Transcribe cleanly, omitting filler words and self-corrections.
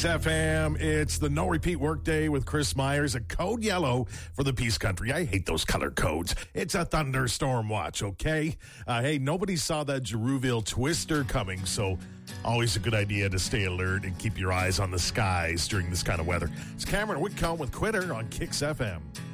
Kicks FM. It's the no repeat workday with Chris Myers. A code yellow for the Peace Country. I hate those color codes. It's a thunderstorm watch, okay? Hey, nobody saw that Jeruville twister coming, so always a good idea to stay alert and keep your eyes on the skies during this kind of weather. It's Cameron Whitcomb with Quitter on Kicks FM.